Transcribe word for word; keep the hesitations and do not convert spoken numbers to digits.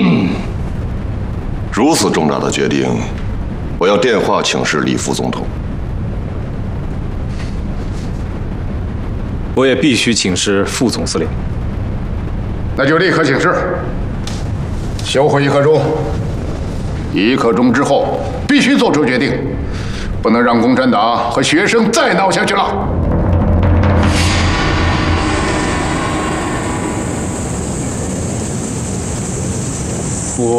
如此重大的决定，我要电话请示李副总统。 我也必须请示副总司令。 那就立刻请示。休会一刻钟。一刻钟之后必须做出决定，不能让共产党和学生再闹下去了。